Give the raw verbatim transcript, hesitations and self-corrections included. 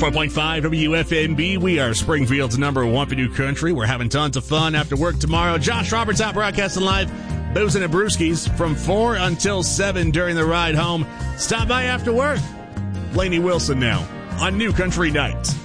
four point five W F M B. We are Springfield's number one for new country. We're having tons of fun after work tomorrow. Josh Roberts out broadcasting live. Boozing and Brewskis from four until seven during the ride home. Stop by after work. Lainey Wilson now on New Country Night.